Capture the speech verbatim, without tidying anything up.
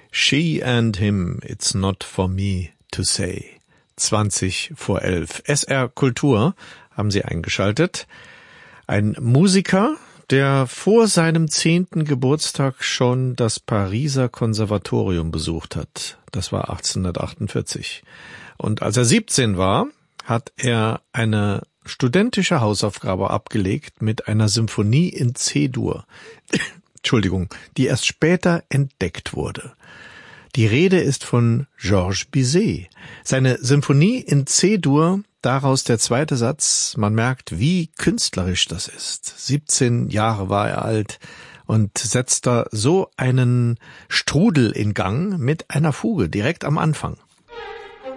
She and him, it's not for me to say. zwanzig vor elf. S R Kultur haben Sie eingeschaltet. Ein Musiker, der vor seinem zehnten Geburtstag schon das Pariser Konservatorium besucht hat. Das war achtzehnhundertachtundvierzig. Und als er siebzehn war, hat er eine studentische Hausaufgabe abgelegt mit einer Symphonie in C-Dur. Entschuldigung, die erst später entdeckt wurde. Die Rede ist von Georges Bizet. Seine Symphonie in C-Dur, daraus der zweite Satz. Man merkt, wie künstlerisch das ist. siebzehn Jahre war er alt und setzt da so einen Strudel in Gang mit einer Fuge direkt am Anfang.